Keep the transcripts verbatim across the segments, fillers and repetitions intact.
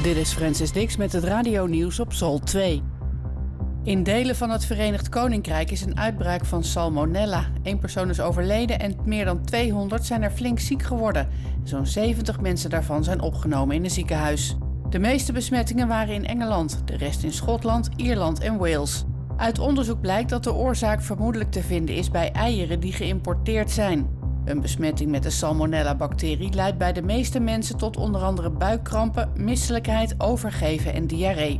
Dit is Francis Dix met het radionieuws op Sol twee. In delen van het Verenigd Koninkrijk is een uitbraak van salmonella. Eén persoon is overleden en meer dan tweehonderd zijn er flink ziek geworden. Zo'n zeventig mensen daarvan zijn opgenomen in een ziekenhuis. De meeste besmettingen waren in Engeland, de rest in Schotland, Ierland en Wales. Uit onderzoek blijkt dat de oorzaak vermoedelijk te vinden is bij eieren die geïmporteerd zijn. Een besmetting met de salmonella-bacterie leidt bij de meeste mensen tot onder andere buikkrampen, misselijkheid, overgeven en diarree.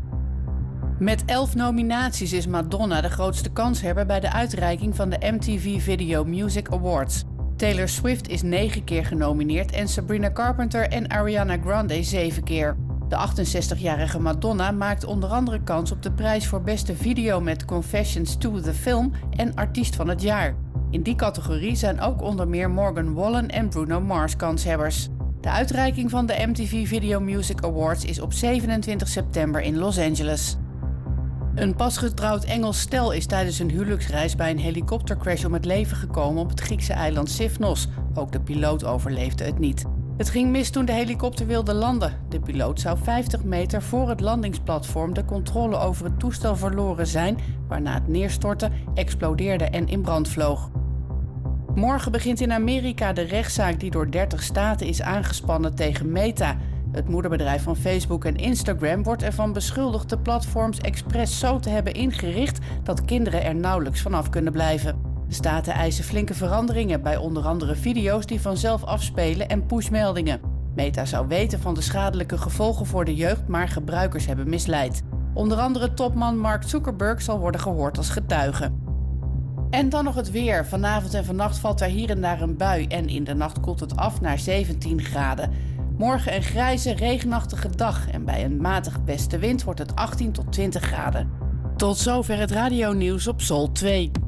Met elf nominaties is Madonna de grootste kanshebber bij de uitreiking van de M T V Video Music Awards. Taylor Swift is negen keer genomineerd en Sabrina Carpenter en Ariana Grande zeven keer. De achtenzestigjarige Madonna maakt onder andere kans op de prijs voor beste video met Confessions to the Film en artiest van het jaar. In die categorie zijn ook onder meer Morgan Wallen en Bruno Mars kanshebbers. De uitreiking van de M T V Video Music Awards is op zevenentwintig september in Los Angeles. Een pasgetrouwd Engels stel is tijdens een huwelijksreis bij een helikoptercrash om het leven gekomen op het Griekse eiland Sifnos. Ook de piloot overleefde het niet. Het ging mis toen de helikopter wilde landen. De piloot zou vijftig meter voor het landingsplatform de controle over het toestel verloren zijn, waarna het neerstortte, explodeerde en in brand vloog. Morgen begint in Amerika de rechtszaak die door dertig staten is aangespannen tegen Meta. Het moederbedrijf van Facebook en Instagram wordt ervan beschuldigd de platforms expres zo te hebben ingericht dat kinderen er nauwelijks vanaf kunnen blijven. De staten eisen flinke veranderingen bij onder andere video's die vanzelf afspelen en pushmeldingen. Meta zou weten van de schadelijke gevolgen voor de jeugd, maar gebruikers hebben misleid. Onder andere topman Mark Zuckerberg zal worden gehoord als getuige. En dan nog het weer. Vanavond en vannacht valt er hier en daar een bui en in de nacht koelt het af naar zeventien graden. Morgen een grijze, regenachtige dag en bij een matige westenwind wordt het achttien tot twintig graden. Tot zover het radionieuws op Sol twee.